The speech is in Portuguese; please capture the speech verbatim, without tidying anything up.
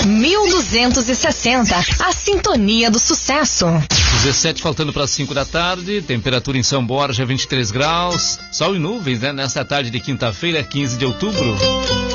mil duzentos e sessenta, a sintonia do sucesso. dezessete faltando para as cinco da tarde, temperatura em São Borja vinte e três graus, sol e nuvens, né? Nesta tarde de quinta-feira, quinze de outubro.